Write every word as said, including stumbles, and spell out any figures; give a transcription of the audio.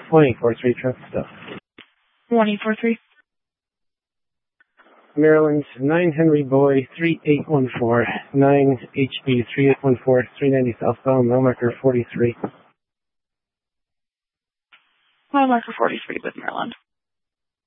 one eight four three, traffic stop. one eight four three. Maryland, nine Henry Boy, three eight one four, nine H B three eight one four, three ninety southbound, mile marker forty-three. Mile marker forty-three with Maryland.